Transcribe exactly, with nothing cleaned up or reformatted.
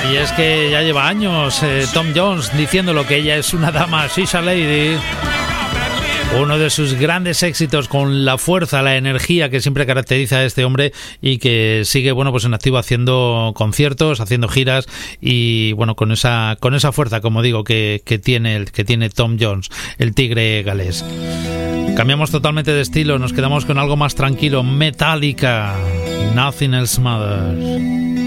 Y es que ya lleva años eh, Tom Jones diciéndolo, que ella es una dama, she's a lady. Uno de sus grandes éxitos, con la fuerza, la energía que siempre caracteriza a este hombre, y que sigue, bueno, pues en activo, haciendo conciertos, haciendo giras, y bueno, con esa con esa fuerza, como digo, que, que tiene el, que tiene Tom Jones, el tigre galés. Cambiamos totalmente de estilo, nos quedamos con algo más tranquilo. Metallica, Nothing Else Matters.